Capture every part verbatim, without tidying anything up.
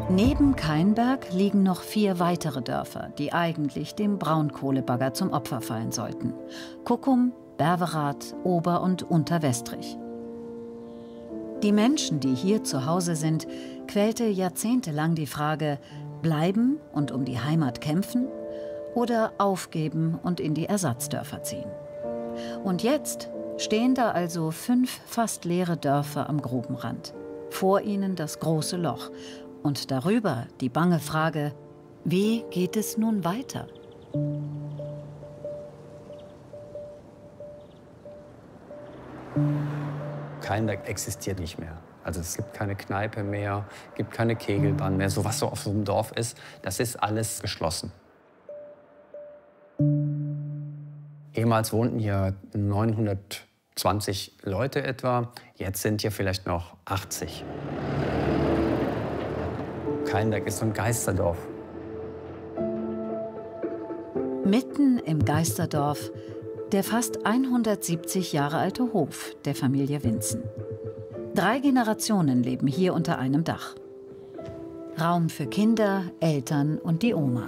Neben Kainberg liegen noch vier weitere Dörfer, die eigentlich dem Braunkohlebagger zum Opfer fallen sollten. Kuckum, Berwerath, Ober- und Unterwestrich. Die Menschen, die hier zu Hause sind, quälte jahrzehntelang die Frage, bleiben und um die Heimat kämpfen oder aufgeben und in die Ersatzdörfer ziehen. Und jetzt stehen da also fünf fast leere Dörfer am Grubenrand. Vor ihnen das große Loch und darüber die bange Frage, wie geht es nun weiter? Kainberg existiert nicht mehr. Also es gibt keine Kneipe mehr, gibt keine Kegelbahn mehr. So was so auf so einem Dorf ist, das ist alles geschlossen. Ehemals wohnten hier neunhundertzwanzig Leute etwa. Jetzt sind hier vielleicht noch achtzig. Kainberg ist so ein Geisterdorf. Mitten im Geisterdorf der fast hundertsiebzig Jahre alte Hof der Familie Winzen. Drei Generationen leben hier unter einem Dach. Raum für Kinder, Eltern und die Oma.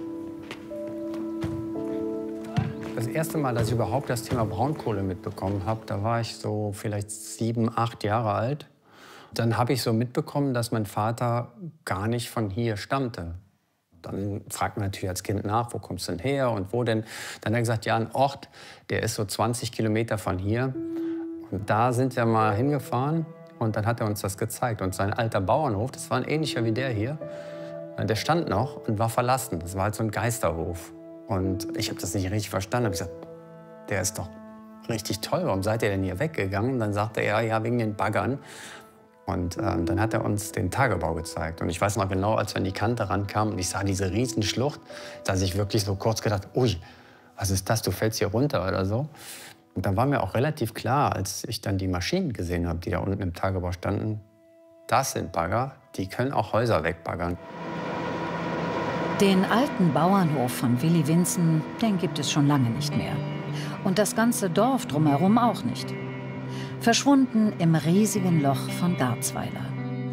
Das erste Mal, dass ich überhaupt das Thema Braunkohle mitbekommen habe, da war ich so vielleicht sieben, acht Jahre alt. Dann habe ich so mitbekommen, dass mein Vater gar nicht von hier stammte. Dann fragt man natürlich als Kind nach, wo kommst du denn her und wo denn? Dann hat er gesagt, ja, ein Ort, der ist so zwanzig Kilometer von hier. Und da sind wir mal hingefahren und dann hat er uns das gezeigt. Und sein alter Bauernhof, das war ein ähnlicher wie der hier, der stand noch und war verlassen. Das war halt so ein Geisterhof. Und ich habe das nicht richtig verstanden. Ich habe gesagt, der ist doch richtig toll, warum seid ihr denn hier weggegangen? Und dann sagte er, ja, wegen den Baggern. Und ähm, dann hat er uns den Tagebau gezeigt. Und ich weiß noch genau, als wir an die Kante rankamen und ich sah diese Riesenschlucht, dass ich wirklich so kurz gedacht, ui, was ist das, du fällst hier runter oder so. Und dann war mir auch relativ klar, als ich dann die Maschinen gesehen habe, die da unten im Tagebau standen, das sind Bagger, die können auch Häuser wegbaggern. Den alten Bauernhof von Willi Winzen, den gibt es schon lange nicht mehr. Und das ganze Dorf drumherum auch nicht. Verschwunden im riesigen Loch von Garzweiler.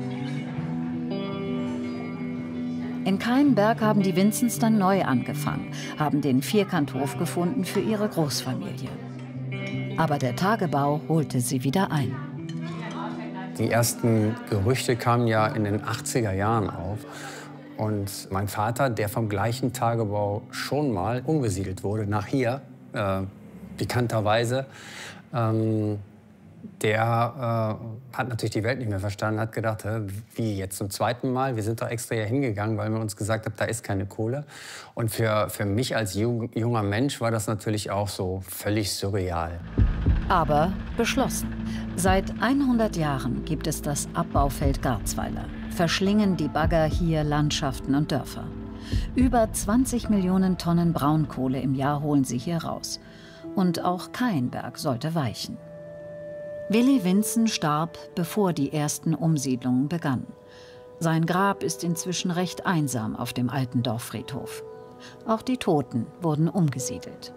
In Kainberg haben die Winzens dann neu angefangen, haben den Vierkanthof gefunden für ihre Großfamilie. Aber der Tagebau holte sie wieder ein. Die ersten Gerüchte kamen ja in den achtziger Jahren auf. Und mein Vater, der vom gleichen Tagebau schon mal umgesiedelt wurde nach hier, äh, bekannterweise, ähm, der äh, hat natürlich die Welt nicht mehr verstanden, hat gedacht, hä, wie jetzt zum zweiten Mal? Wir sind doch extra hier hingegangen, weil man uns gesagt hat, da ist keine Kohle. Und für, für mich als jung, junger Mensch war das natürlich auch so völlig surreal. Aber beschlossen. Seit hundert Jahren gibt es das Abbaufeld Garzweiler. Verschlingen die Bagger hier Landschaften und Dörfer. Über zwanzig Millionen Tonnen Braunkohle im Jahr holen sie hier raus. Und auch Kainberg sollte weichen. Willi Winzen starb, bevor die ersten Umsiedlungen begannen. Sein Grab ist inzwischen recht einsam auf dem alten Dorffriedhof. Auch die Toten wurden umgesiedelt.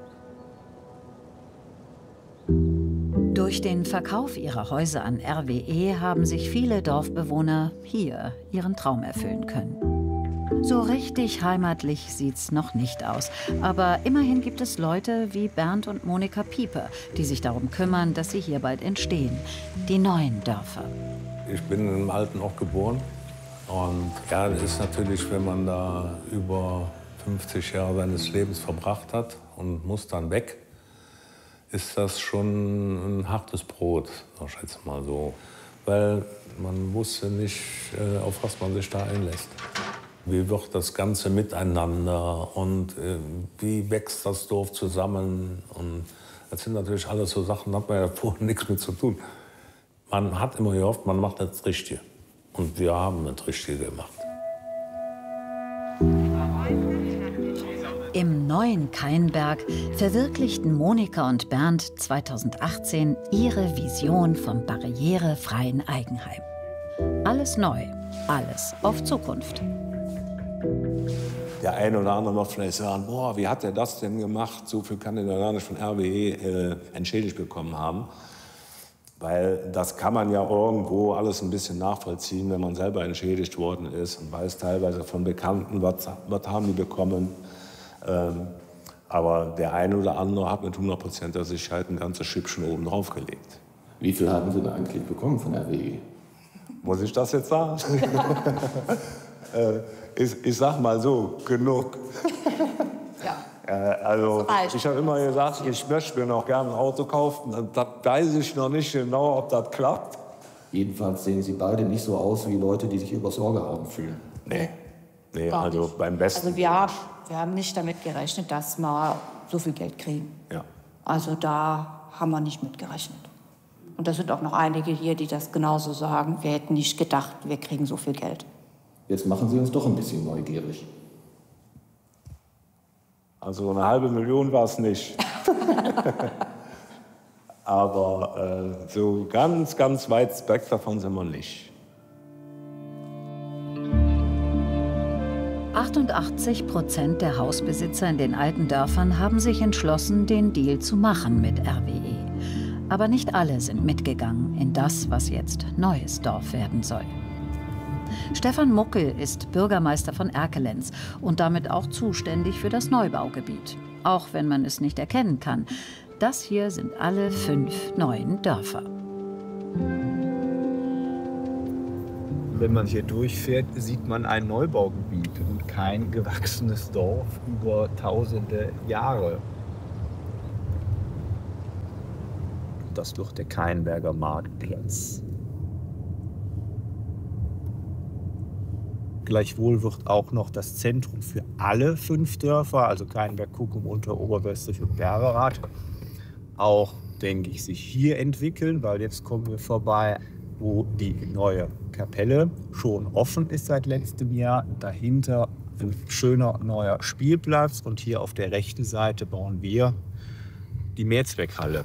Durch den Verkauf ihrer Häuser an R W E haben sich viele Dorfbewohner hier ihren Traum erfüllen können. So richtig heimatlich sieht's noch nicht aus. Aber immerhin gibt es Leute wie Bernd und Monika Pieper, die sich darum kümmern, dass sie hier bald entstehen. Die neuen Dörfer. Ich bin im alten Ort geboren. Und ja, das ist natürlich, wenn man da über fünfzig Jahre seines Lebens verbracht hat und muss dann weg, ist das schon ein hartes Brot, sag ich jetzt mal so. Weil man wusste nicht, auf was man sich da einlässt. Wie wird das Ganze miteinander und äh, wie wächst das Dorf zusammen? Und das sind natürlich alles so Sachen, da hat man ja vorher nichts mit zu tun. Man hat immer gehofft, man macht das Richtige. Und wir haben das Richtige gemacht. Im neuen Kainberg verwirklichten Monika und Bernd zweitausendachtzehn ihre Vision vom barrierefreien Eigenheim. Alles neu, alles auf Zukunft. Der eine oder andere wird vielleicht sagen, boah, wie hat er das denn gemacht? So viel kann er gar nicht von R W E äh, entschädigt bekommen haben. Weil das kann man ja irgendwo alles ein bisschen nachvollziehen, wenn man selber entschädigt worden ist und weiß teilweise von Bekannten, was, was haben die bekommen. Ähm, aber der eine oder andere hat mit hundert Prozent der Sicherheit ein ganzes Schippchen oben drauf gelegt. Wie viel haben Sie denn eigentlich bekommen von R W E? Muss ich das jetzt sagen? äh, ich, ich sag mal so, genug. Ja. Äh, also ich habe immer gesagt, ich möchte mir noch gerne ein Auto kaufen. Das weiß ich noch nicht genau, ob das klappt. Jedenfalls sehen Sie beide nicht so aus wie Leute, die sich über Sorge haben fühlen. Nee, nee also nicht. Beim besten. Also wir, wir haben nicht damit gerechnet, dass wir so viel Geld kriegen. Ja. Also da haben wir nicht mit gerechnet. Und da sind auch noch einige hier, die das genauso sagen. Wir hätten nicht gedacht, wir kriegen so viel Geld. Jetzt machen Sie uns doch ein bisschen neugierig. Also eine halbe Million war es nicht. Aber äh, so ganz, ganz weit weg davon sind wir nicht. achtundachtzig Prozent der Hausbesitzer in den alten Dörfern haben sich entschlossen, den Deal zu machen mit R W E. Aber nicht alle sind mitgegangen in das, was jetzt Neues Dorf werden soll. Stefan Muckel ist Bürgermeister von Erkelenz und damit auch zuständig für das Neubaugebiet. Auch wenn man es nicht erkennen kann. Das hier sind alle fünf neuen Dörfer. Wenn man hier durchfährt, sieht man ein Neubaugebiet und kein gewachsenes Dorf über tausende Jahre. Das wird der Keinberger Marktplatz. Gleichwohl wird auch noch das Zentrum für alle fünf Dörfer, also Keinberg, Kuckum, Unter-, Oberwestrich und Berverath, auch, denke ich, sich hier entwickeln, weil jetzt kommen wir vorbei, wo die neue Kapelle schon offen ist seit letztem Jahr. Dahinter ein schöner neuer Spielplatz und hier auf der rechten Seite bauen wir die Mehrzweckhalle.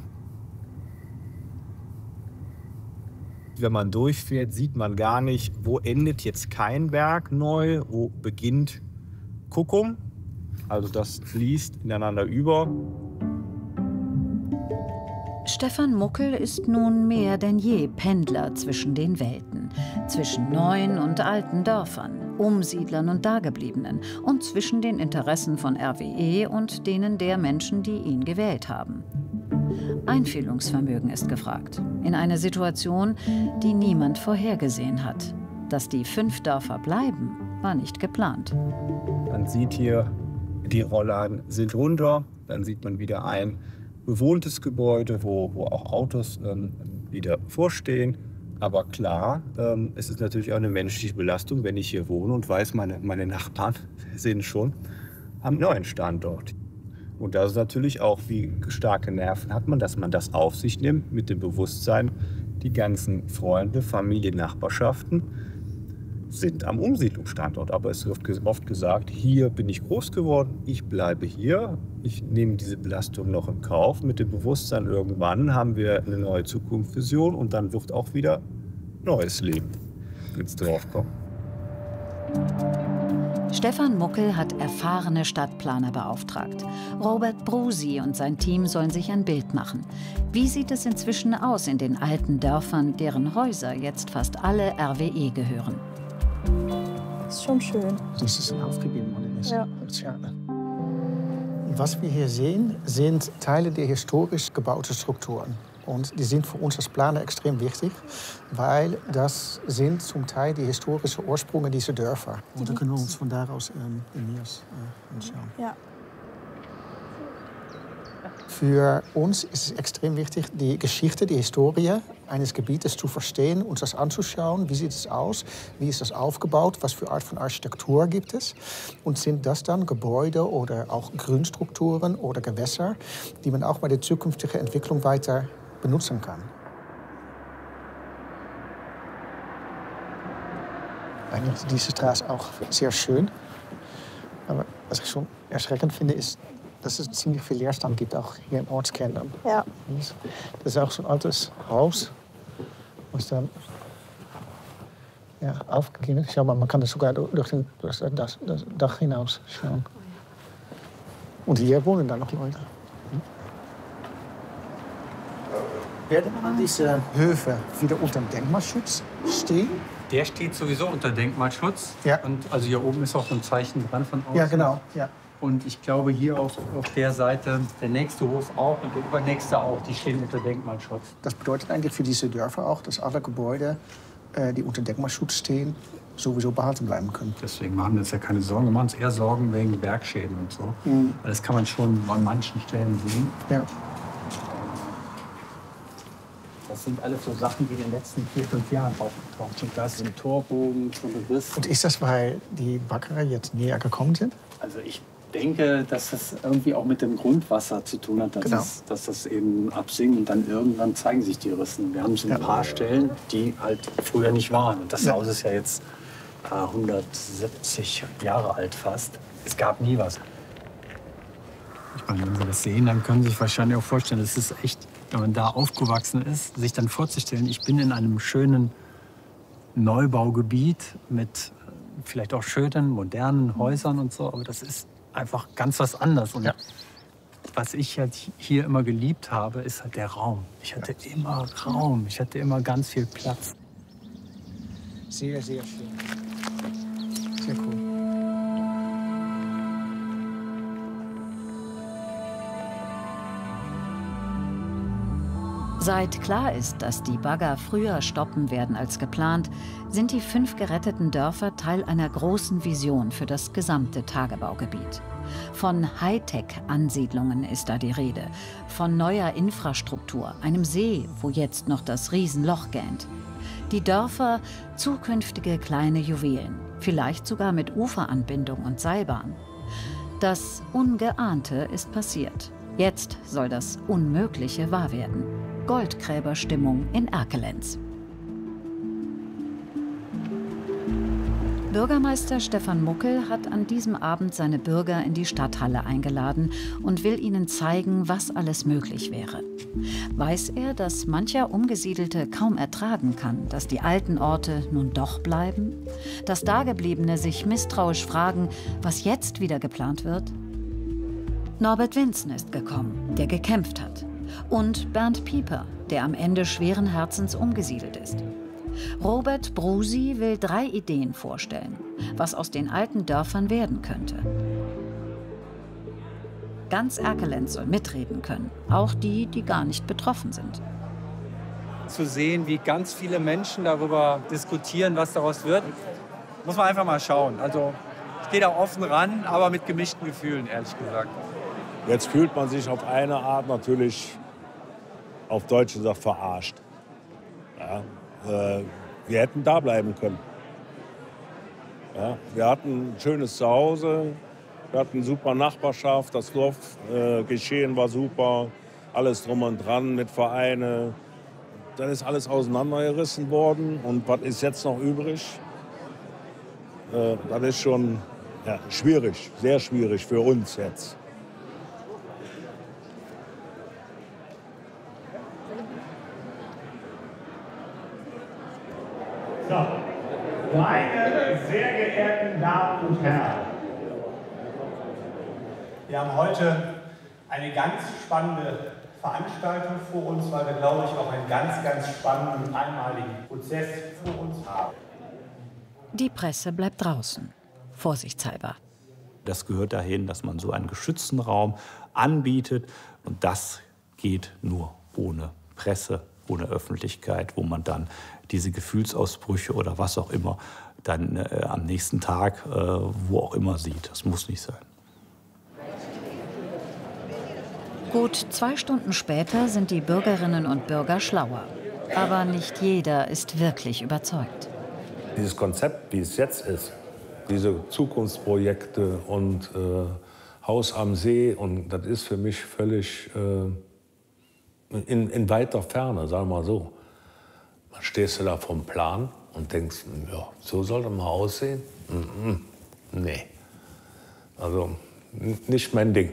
Wenn man durchfährt, sieht man gar nicht, wo endet jetzt Keinberg neu, wo beginnt Kuckum. Also das fließt ineinander über. Stefan Muckel ist nun mehr denn je Pendler zwischen den Welten. Zwischen neuen und alten Dörfern, Umsiedlern und Dagebliebenen und zwischen den Interessen von R W E und denen der Menschen, die ihn gewählt haben. Einfühlungsvermögen ist gefragt. In eine Situation, die niemand vorhergesehen hat. Dass die fünf Dörfer bleiben, war nicht geplant. Man sieht hier, die Rollladen sind runter. Dann sieht man wieder ein bewohntes Gebäude, wo, wo auch Autos ähm, wieder vorstehen. Aber klar, ähm, es ist natürlich auch eine menschliche Belastung, wenn ich hier wohne und weiß, meine, meine Nachbarn sind schon am neuen Standort. Und das ist natürlich auch, wie starke Nerven hat man, dass man das auf sich nimmt mit dem Bewusstsein, die ganzen Freunde, Familie, Nachbarschaften sind am Umsiedlungsstandort. Aber es wird oft gesagt, hier bin ich groß geworden, ich bleibe hier, ich nehme diese Belastung noch in Kauf. Mit dem Bewusstsein, irgendwann haben wir eine neue Zukunftsvision und dann wird auch wieder neues Leben ins Dorf kommen. Stefan Muckel hat erfahrene Stadtplaner beauftragt. Robert Brusi und sein Team sollen sich ein Bild machen. Wie sieht es inzwischen aus in den alten Dörfern, deren Häuser jetzt fast alle R W E gehören? Das ist schon schön. Das ist aufgegeben worden. Ja. Schade. Was wir hier sehen, sind Teile der historisch gebauten Strukturen. Und die sind für uns als Planer extrem wichtig, weil das sind zum Teil die historischen Ursprünge dieser Dörfer. Und da können wir uns von daraus ähm, in Mias äh, anschauen. Ja. Für uns ist es extrem wichtig, die Geschichte, die Historie eines Gebietes zu verstehen, uns das anzuschauen. Wie sieht es aus? Wie ist das aufgebaut? Was für Art von Architektur gibt es? Und sind das dann Gebäude oder auch Grünstrukturen oder Gewässer, die man auch bei der zukünftigen Entwicklung weiter benutzen kann? Eigentlich ist diese Straße auch sehr schön. Aber was ich schon erschreckend finde, ist, dass es ziemlich viel Leerstand gibt, auch hier im Ortskern. Ja. Das ist auch so ein altes Haus, was dann ja, aufgegeben ist. Schau mal, man kann das sogar durch, den, durch das, das Dach hinaus schauen. Und hier wohnen dann noch Leute. Werden diese Höfe wieder unter dem Denkmalschutz stehen? Der steht sowieso unter Denkmalschutz. Ja. Und also hier oben ist auch ein Zeichen dran von außen. Ja, genau. Ja. Und ich glaube, hier auf, auf der Seite, der nächste Hof auch und der übernächste auch, die stehen unter Denkmalschutz. Das bedeutet eigentlich für diese Dörfer auch, dass alle Gebäude, die unter Denkmalschutz stehen, sowieso behalten bleiben können. Deswegen machen wir uns ja keine Sorgen. Wir machen uns eher Sorgen wegen Bergschäden und so. Mhm. Das kann man schon an manchen Stellen sehen. Ja. Das sind alles so Sachen, die in den letzten vier, fünf Jahren aufgetaucht sind. Da ist ein Torbogen, so ein Riss. Und ist das, weil die Baggerer jetzt näher gekommen sind? Also ich denke, dass das irgendwie auch mit dem Grundwasser zu tun hat, dass, genau. es, dass das eben absinkt und dann irgendwann zeigen sich die Rissen. Wir haben so ein ja. paar Stellen, die halt früher nicht waren. Und das ja. Haus ist ja jetzt äh, hundertsiebzig Jahre alt fast. Es gab nie was. Ich meine, wenn Sie das sehen, dann können Sie sich wahrscheinlich auch vorstellen, das ist echt, wenn man da aufgewachsen ist, sich dann vorzustellen, ich bin in einem schönen Neubaugebiet mit vielleicht auch schönen, modernen Häusern und so, aber das ist einfach ganz was anderes. Und ja. was ich halt hier immer geliebt habe, ist halt der Raum. Ich hatte ja. immer Raum, ich hatte immer ganz viel Platz. Sehr, sehr schön. Sehr cool. Seit klar ist, dass die Bagger früher stoppen werden als geplant, sind die fünf geretteten Dörfer Teil einer großen Vision für das gesamte Tagebaugebiet. Von Hightech-Ansiedlungen ist da die Rede, von neuer Infrastruktur, einem See, wo jetzt noch das Riesenloch gähnt. Die Dörfer, zukünftige kleine Juwelen, vielleicht sogar mit Uferanbindung und Seilbahn. Das Ungeahnte ist passiert. Jetzt soll das Unmögliche wahr werden. Goldgräberstimmung in Erkelenz. Bürgermeister Stefan Muckel hat an diesem Abend seine Bürger in die Stadthalle eingeladen und will ihnen zeigen, was alles möglich wäre. Weiß er, dass mancher Umgesiedelte kaum ertragen kann, dass die alten Orte nun doch bleiben? Dass Dagebliebene sich misstrauisch fragen, was jetzt wieder geplant wird? Norbert Winzen ist gekommen, der gekämpft hat. Und Bernd Pieper, der am Ende schweren Herzens umgesiedelt ist. Robert Brusi will drei Ideen vorstellen, was aus den alten Dörfern werden könnte. Ganz Erkelenz soll mitreden können, auch die, die gar nicht betroffen sind. Zu sehen, wie ganz viele Menschen darüber diskutieren, was daraus wird, muss man einfach mal schauen. Also ich gehe da offen ran, aber mit gemischten Gefühlen, ehrlich gesagt. Jetzt fühlt man sich auf eine Art natürlich, auf Deutsch gesagt, verarscht. Ja, äh, wir hätten da bleiben können. Ja, wir hatten ein schönes Zuhause, wir hatten eine super Nachbarschaft, das Dorfgeschehen äh, war super, alles drum und dran mit Vereinen. Dann ist alles auseinandergerissen worden und was ist jetzt noch übrig? Äh, das ist schon ja, schwierig, sehr schwierig für uns jetzt. So, meine sehr geehrten Damen und Herren, wir haben heute eine ganz spannende Veranstaltung vor uns, weil wir, glaube ich, auch einen ganz, ganz spannenden, einmaligen Prozess vor uns haben. Die Presse bleibt draußen, vorsichtshalber. Das gehört dahin, dass man so einen geschützten Raum anbietet. Und das geht nur ohne Presse, ohne Öffentlichkeit, wo man dann diese Gefühlsausbrüche oder was auch immer dann äh, am nächsten Tag, äh, wo auch immer sieht. Das muss nicht sein. Gut zwei Stunden später sind die Bürgerinnen und Bürger schlauer. Aber nicht jeder ist wirklich überzeugt. Dieses Konzept, wie es jetzt ist, diese Zukunftsprojekte und äh, Haus am See, und das ist für mich völlig äh, in, in weiter Ferne, sagen wir mal so. Dann stehst du da vom Plan und denkst, ja, so soll das mal aussehen? Mm-mm. Nee. Also nicht mein Ding.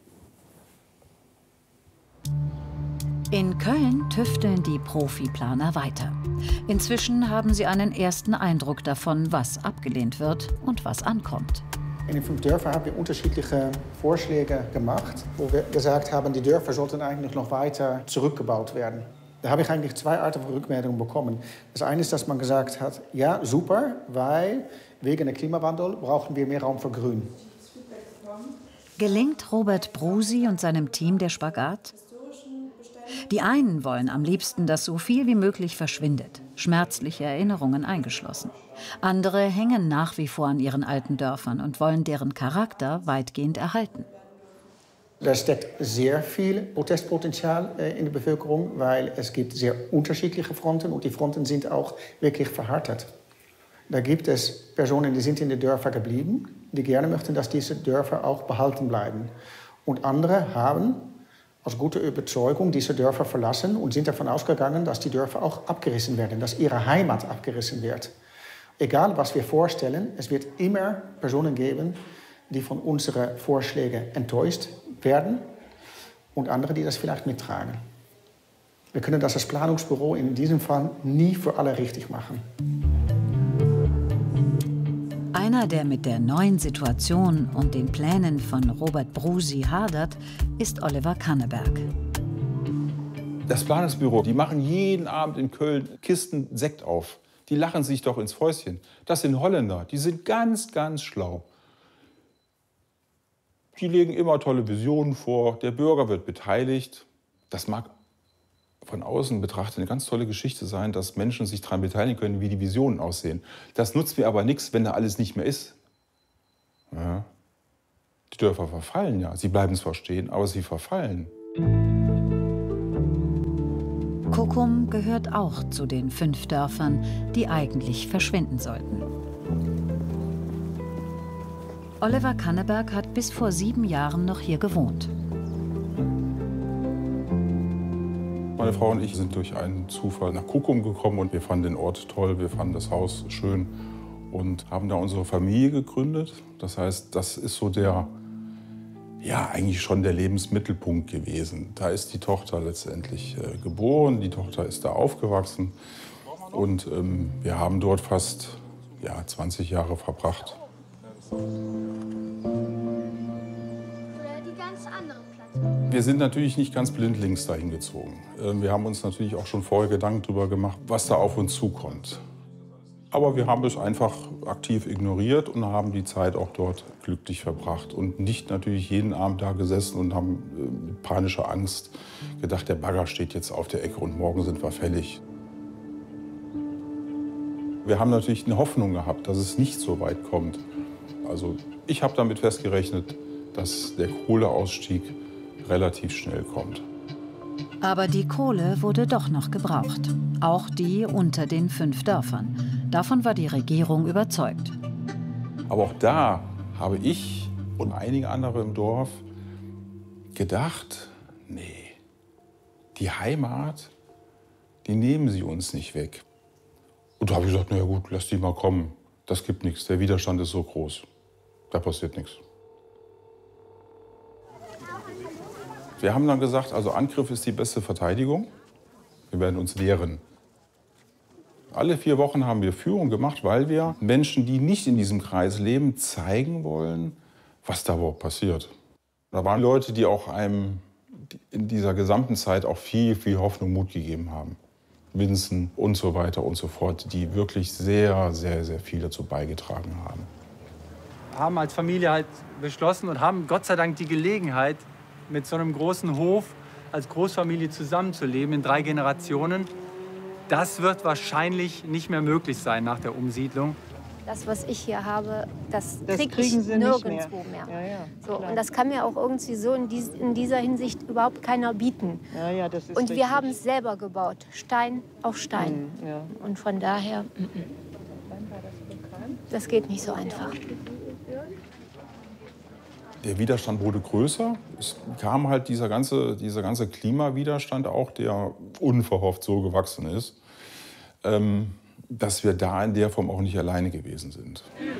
In Köln tüfteln die Profiplaner weiter. Inzwischen haben sie einen ersten Eindruck davon, was abgelehnt wird und was ankommt. In den fünf Dörfern haben wir unterschiedliche Vorschläge gemacht, wo wir gesagt haben, die Dörfer sollten eigentlich noch weiter zurückgebaut werden. Da habe ich eigentlich zwei Arten von Rückmeldungen bekommen. Das eine ist, dass man gesagt hat, ja, super, weil wegen der Klimawandel brauchen wir mehr Raum für Grün. Gelingt Robert Brusi und seinem Team der Spagat? Die einen wollen am liebsten, dass so viel wie möglich verschwindet, schmerzliche Erinnerungen eingeschlossen. Andere hängen nach wie vor an ihren alten Dörfern und wollen deren Charakter weitgehend erhalten. Da steckt sehr viel Protestpotenzial äh, in der Bevölkerung, weil es gibt sehr unterschiedliche Fronten und die Fronten sind auch wirklich verhärtet. Da gibt es Personen, die sind in den Dörfern geblieben, die gerne möchten, dass diese Dörfer auch behalten bleiben. Und andere haben aus guter Überzeugung diese Dörfer verlassen und sind davon ausgegangen, dass die Dörfer auch abgerissen werden, dass ihre Heimat abgerissen wird. Egal, was wir vorstellen, es wird immer Personen geben, die von unseren Vorschlägen enttäuscht werden und andere, die das vielleicht mittragen. Wir können das als Planungsbüro in diesem Fall nie für alle richtig machen. Einer, der mit der neuen Situation und den Plänen von Robert Brusi hadert, ist Oliver Kanneberg. Das Planungsbüro, die machen jeden Abend in Köln Kisten Sekt auf. Die lachen sich doch ins Fäustchen. Das sind Holländer, die sind ganz, ganz schlau. Die legen immer tolle Visionen vor, der Bürger wird beteiligt. Das mag von außen betrachtet eine ganz tolle Geschichte sein, dass Menschen sich daran beteiligen können, wie die Visionen aussehen. Das nutzt mir aber nichts, wenn da alles nicht mehr ist. Ja. Die Dörfer verfallen ja. Sie bleiben zwar stehen, aber sie verfallen. Kukum gehört auch zu den fünf Dörfern, die eigentlich verschwinden sollten. Oliver Kanneberg hat bis vor sieben Jahren noch hier gewohnt. Meine Frau und ich sind durch einen Zufall nach Kukum gekommen und wir fanden den Ort toll, wir fanden das Haus schön und haben da unsere Familie gegründet. Das heißt, das ist so der, ja, eigentlich schon der Lebensmittelpunkt gewesen. Da ist die Tochter letztendlich äh, geboren, die Tochter ist da aufgewachsen und ähm, wir haben dort fast ja, zwanzig Jahre verbracht. Wir sind natürlich nicht ganz blindlings dahin gezogen. Wir haben uns natürlich auch schon vorher Gedanken darüber gemacht, was da auf uns zukommt. Aber wir haben es einfach aktiv ignoriert und haben die Zeit auch dort glücklich verbracht. Und nicht natürlich jeden Abend da gesessen und haben mit panischer Angst gedacht, der Bagger steht jetzt auf der Ecke und morgen sind wir fällig. Wir haben natürlich eine Hoffnung gehabt, dass es nicht so weit kommt. Also ich habe damit festgerechnet, dass der Kohleausstieg relativ schnell kommt. Aber die Kohle wurde doch noch gebraucht. Auch die unter den fünf Dörfern. Davon war die Regierung überzeugt. Aber auch da habe ich und einige andere im Dorf gedacht, nee, die Heimat, die nehmen sie uns nicht weg. Und da habe ich gesagt, na ja gut, lass die mal kommen. Das gibt nichts, der Widerstand ist so groß. Da passiert nichts. Wir haben dann gesagt, also Angriff ist die beste Verteidigung. Wir werden uns wehren. Alle vier Wochen haben wir Führung gemacht, weil wir Menschen, die nicht in diesem Kreis leben, zeigen wollen, was da überhaupt passiert. Da waren Leute, die auch einem in dieser gesamten Zeit auch viel, viel Hoffnung, Mut gegeben haben. Vincent und so weiter und so fort, die wirklich sehr, sehr, sehr viel dazu beigetragen haben. Wir haben als Familie halt beschlossen und haben Gott sei Dank die Gelegenheit, mit so einem großen Hof als Großfamilie zusammenzuleben in drei Generationen. Das wird wahrscheinlich nicht mehr möglich sein nach der Umsiedlung. Das, was ich hier habe, das, Das krieg kriegen ich Sie nicht nirgendwo mehr. mehr. Ja, ja, so, klar. und das kann mir auch irgendwie so in, dies, in dieser Hinsicht überhaupt keiner bieten. Ja, ja, das ist und richtig. wir haben es selber gebaut, Stein auf Stein. Mhm, ja. Und von daher, mm, mm. das geht nicht so einfach. Der Widerstand wurde größer. Es kam halt dieser ganze, dieser ganze Klimawiderstand auch, der unverhofft so gewachsen ist, ähm, dass wir da in der Form auch nicht alleine gewesen sind.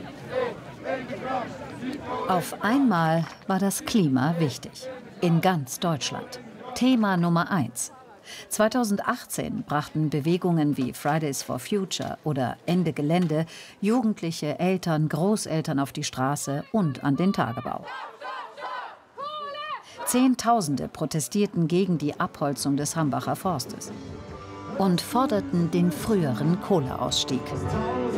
Auf einmal war das Klima wichtig. In ganz Deutschland. Thema Nummer eins. zweitausendachtzehn brachten Bewegungen wie Fridays for Future oder Ende Gelände Jugendliche, Eltern, Großeltern auf die Straße und an den Tagebau. Zehntausende protestierten gegen die Abholzung des Hambacher Forstes. und forderten den früheren Kohleausstieg.